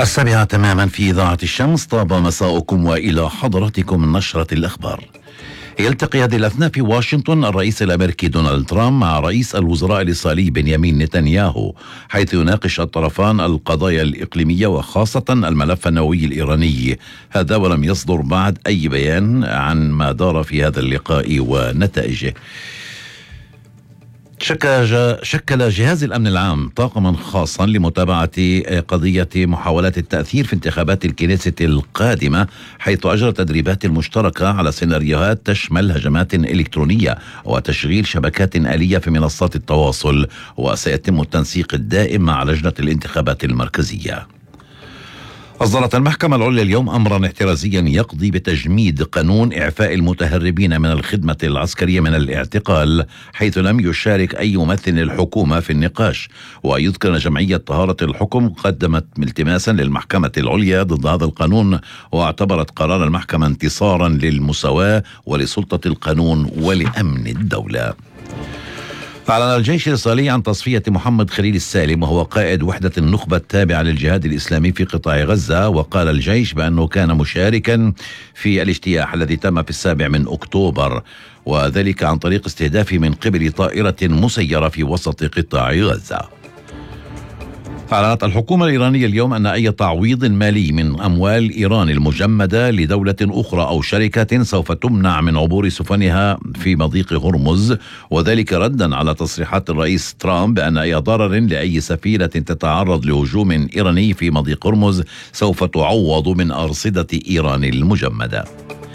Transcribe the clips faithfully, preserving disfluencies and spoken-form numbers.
السابعة تماما في إذاعة الشمس. طاب مساؤكم وإلى حضراتكم نشرة الأخبار. يلتقي هذه الأثناء في واشنطن الرئيس الأمريكي دونالد ترامب مع رئيس الوزراء الإسرائيلي بنيامين نتنياهو، حيث يناقش الطرفان القضايا الإقليمية وخاصة الملف النووي الإيراني. هذا ولم يصدر بعد أي بيان عن ما دار في هذا اللقاء ونتائجه. شكل جهاز الأمن العام طاقما خاصا لمتابعة قضية محاولات التأثير في انتخابات الكنيسة القادمة، حيث أجرى تدريبات مشتركة على سيناريوهات تشمل هجمات إلكترونية وتشغيل شبكات آلية في منصات التواصل، وسيتم التنسيق الدائم مع لجنة الانتخابات المركزية. أصدرت المحكمة العليا اليوم أمرا احترازيا يقضي بتجميد قانون إعفاء المتهربين من الخدمة العسكرية من الاعتقال، حيث لم يشارك أي ممثل للحكومة في النقاش. ويذكر جمعية طهارة الحكم قدمت التماسا للمحكمة العليا ضد هذا القانون، واعتبرت قرار المحكمة انتصارا للمساواة ولسلطة القانون ولأمن الدولة. أعلن الجيش الإسرائيلي عن تصفية محمد خليل السالم، وهو قائد وحدة النخبة التابعة للجهاد الإسلامي في قطاع غزة. وقال الجيش بأنه كان مشاركا في الاجتياح الذي تم في السابع من أكتوبر، وذلك عن طريق استهدافه من قبل طائرة مسيرة في وسط قطاع غزة. أعلنت الحكومة الإيرانية اليوم أن أي تعويض مالي من أموال إيران المجمدة لدولة أخرى أو شركة سوف تمنع من عبور سفنها في مضيق هرمز، وذلك ردا على تصريحات الرئيس ترامب بأن أي ضرر لأي سفينة تتعرض لهجوم إيراني في مضيق هرمز سوف تعوض من أرصدة إيران المجمدة.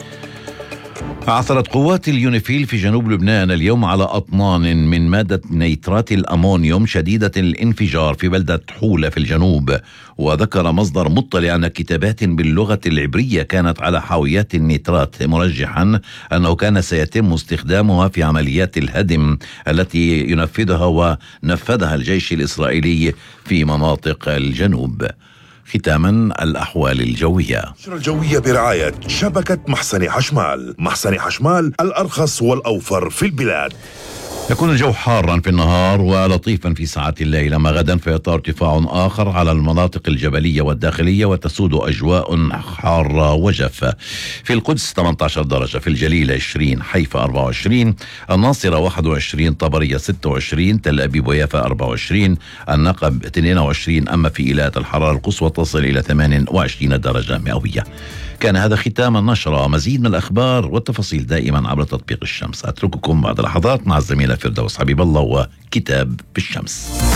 عثرت قوات اليونيفيل في جنوب لبنان اليوم على أطنان من مادة نيترات الأمونيوم شديدة الانفجار في بلدة حولة في الجنوب. وذكر مصدر مطلع أن كتابات باللغة العبرية كانت على حاويات النيترات، مرجحا أنه كان سيتم استخدامها في عمليات الهدم التي ينفذها ونفذها الجيش الإسرائيلي في مناطق الجنوب. ختاما الأحوال الجوية. الجوية برعاية شبكة محسن حشمال. محسن حشمال الأرخص والأوفر في البلاد. يكون الجو حارا في النهار ولطيفا في ساعات الليل، أما غدا فيطار ارتفاع آخر على المناطق الجبلية والداخلية وتسود أجواء حارة وجافة. في القدس ثمانية عشر درجة، في الجليل عشرين، حيفا أربعة وعشرين، الناصرة واحد وعشرين، طبرية ستة وعشرين، تل أبيب ويافا أربعة وعشرين، النقب اثنين وعشرين، أما في إيلات الحرارة القصوى تصل إلى ثمانية وعشرين درجة مئوية. كان هذا ختام النشرة. مزيد من الأخبار والتفاصيل دائما عبر تطبيق الشمس. أترككم بعد لحظات مع الزميلة فردوس حبيب الله وكتاب بالشمس.